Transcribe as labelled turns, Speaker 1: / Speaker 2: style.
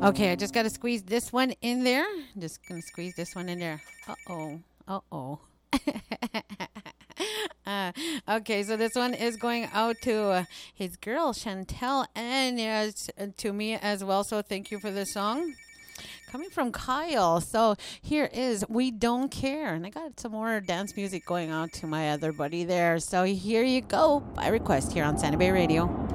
Speaker 1: Okay, I just got to squeeze this one in there. Just going to squeeze this one in there. Uh-oh. Uh-oh. uh, okay, so this one is going out to his girl, Chantel, and to me as well. So thank you for the song. Coming from Kyle. So here is We Don't Care. And I got some more dance music going out to my other buddy there. So here you go. By request here on Santa Bay Radio.